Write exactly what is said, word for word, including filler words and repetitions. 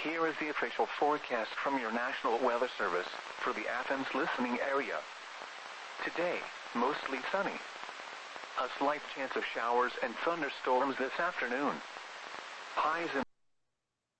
Here is the official forecast from your National Weather Service for the Athens listening area. Today, mostly sunny. A slight chance of showers and thunderstorms this afternoon. Highs in